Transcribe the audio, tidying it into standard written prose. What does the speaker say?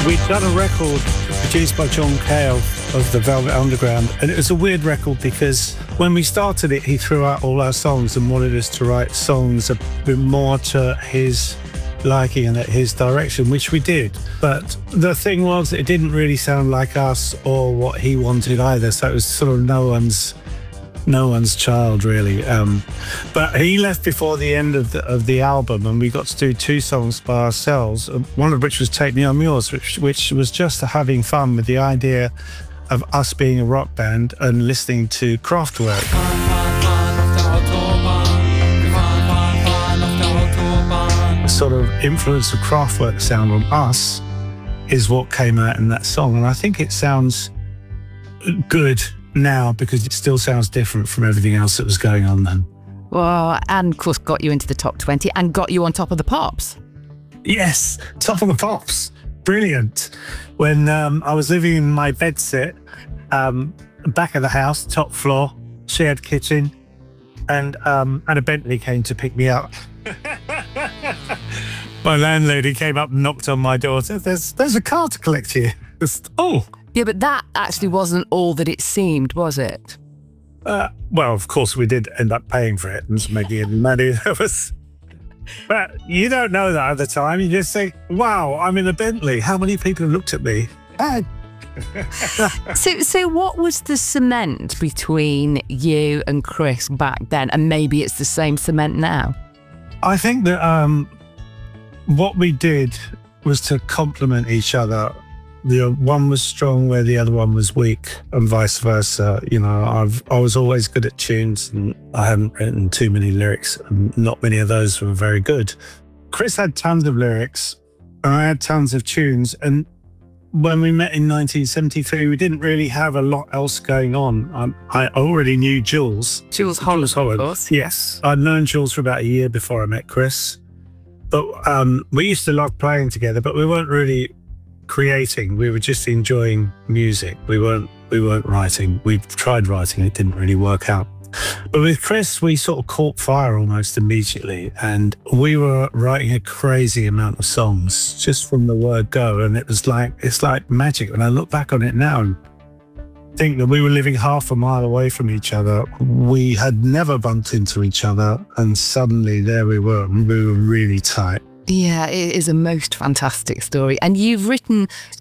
We'd done a record produced by John Cale of the Velvet Underground, and it was a weird record because when we started it, he threw out all our songs and wanted us to write songs a bit more to his liking and at his direction, which we did. But the thing was, it didn't really sound like us or what he wanted either, so it was sort of no one's child, really. But he left before the end of the album, and we got to do 2 songs by ourselves, one of which was Take Me On Yours, which was just having fun with the idea of us being a rock band and listening to Kraftwerk. The sort of influence of Kraftwerk sound on us is what came out in that song, and I think it sounds good now because it still sounds different from everything else that was going on then. Well, and of course got you into the top 20 and got you on Top of the Pops. Yes, Top of the Pops. Brilliant. When I was living in my bedsit, back of the house, top floor, shared kitchen, and a Bentley came to pick me up. My landlady came up and knocked on my door and said, there's a car to collect here. Oh. Yeah, but that actually wasn't all that it seemed, was it? Well, of course, we did end up paying for it and making money. But you don't know that at the time. You just think, wow, I'm in a Bentley. How many people have looked at me? So what was the cement between you and Chris back then? And maybe it's the same cement now? I think that what we did was to complement each other. The one was strong where the other one was weak, and vice versa. You know, I was always good at tunes, and I hadn't written too many lyrics, and not many of those were very good. Chris had tons of lyrics, and I had tons of tunes. And when we met in 1973, we didn't really have a lot else going on. I already knew Jules. Jules Holland, of course. Yes, I'd known Jules for about a year before I met Chris. But we used to love playing together, but we weren't really creating. We were just enjoying music. We weren't writing. We tried writing, it didn't really work out. But with Chris, we sort of caught fire almost immediately, and we were writing a crazy amount of songs just from the word go, and it's like magic. When I look back on it now and think that we were living half a mile away from each other, we had never bumped into each other, and suddenly there we were, and we were really tight. Yeah, it is a most fantastic story. And you've written